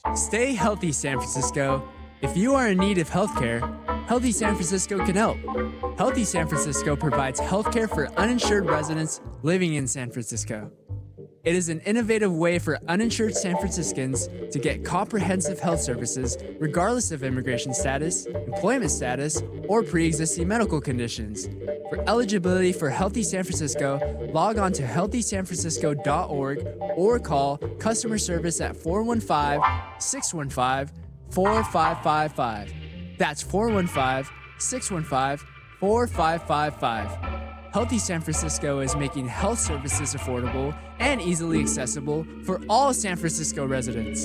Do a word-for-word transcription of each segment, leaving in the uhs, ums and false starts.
Stay healthy, San Francisco. If you are in need of healthcare, Healthy San Francisco can help. Healthy San Francisco provides healthcare for uninsured residents living in San Francisco. It is an innovative way for uninsured San Franciscans to get comprehensive health services regardless of immigration status, employment status, or pre-existing medical conditions. For eligibility for Healthy San Francisco, log on to healthy san francisco dot org or call customer service at four one five, six one five, four five five five. That's four one five, six one five, four five five five. Healthy San Francisco is making health services affordable and easily accessible for all San Francisco residents.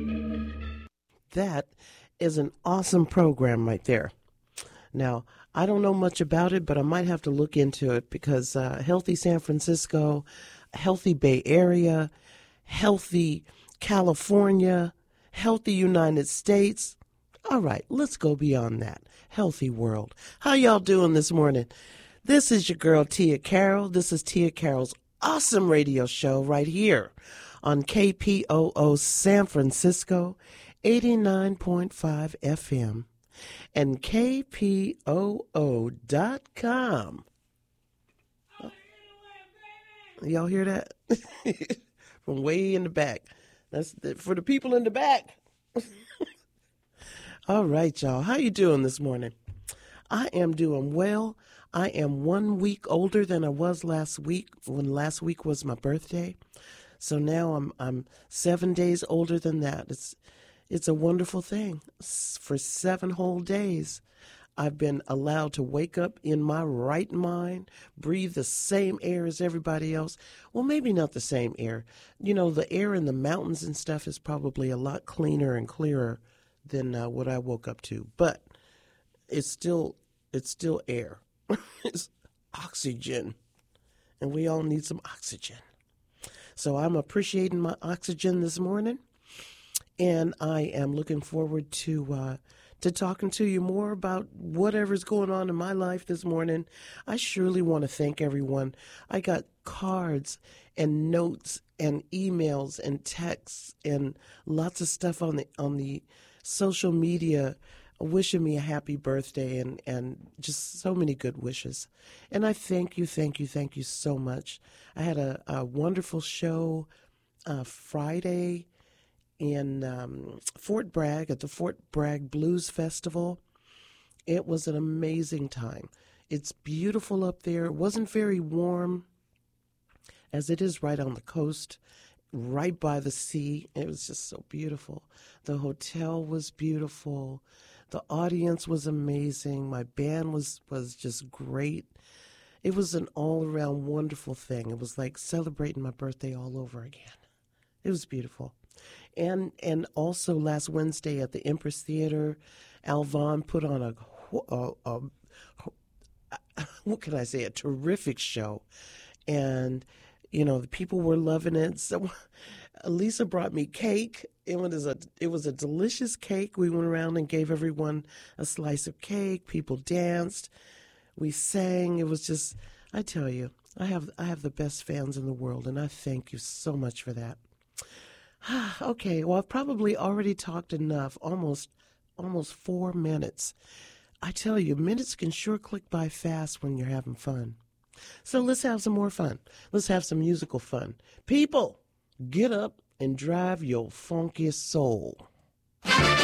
That is an awesome program right there. Now, I don't know much about it, but I might have to look into it because uh, Healthy San Francisco, Healthy Bay Area, Healthy California, Healthy United States. All right, let's go beyond that. Healthy world. How y'all doing this morning? This is your girl, Tia Carroll. This is Tia Carroll's awesome radio show right here on K P O O San Francisco, eighty-nine point five F M, and K P O O dot com. Oh. Y'all hear that? From way in the back. That's the, for the people in the back. All right, y'all. How you doing this morning? I am doing well. I am one week older than I was last week when last week was my birthday. So now I'm I'm seven days older than that. It's it's a wonderful thing. For seven whole days, I've been allowed to wake up in my right mind, breathe the same air as everybody else. Well, maybe not the same air. You know, the air in the mountains and stuff is probably a lot cleaner and clearer than uh, what I woke up to. But it's still it's still air. It's oxygen, and we all need some oxygen. So I'm appreciating my oxygen this morning, and I am looking forward to uh, to talking to you more about whatever's going on in my life this morning. I surely want to thank everyone. I got cards and notes and emails and texts and lots of stuff on the on the social media wishing me a happy birthday and, and just so many good wishes. And I thank you, thank you, thank you so much. I had a, a wonderful show uh, Friday in um, Fort Bragg at the Fort Bragg Blues Festival. It was an amazing time. It's beautiful up there. It wasn't very warm, as it is right on the coast, right by the sea. It was just so beautiful. The hotel was beautiful. The audience was amazing. My band was, was just great. It was an all-around wonderful thing. It was like celebrating my birthday all over again. It was beautiful. And and also last Wednesday at the Empress Theater, Al Vaughn put on a, a, a, a what can I say, a terrific show. And, you know, the people were loving it. So Lisa brought me cake. It was a it was a delicious cake. We went around and gave everyone a slice of cake. People danced. We sang. It was just, I tell you, I have I have the best fans in the world, and I thank you so much for that. Okay, well, I've probably already talked enough, almost almost four minutes. I tell you, minutes can sure click by fast when you're having fun. So let's have some more fun. Let's have some musical fun. People, get up and drive your funky soul.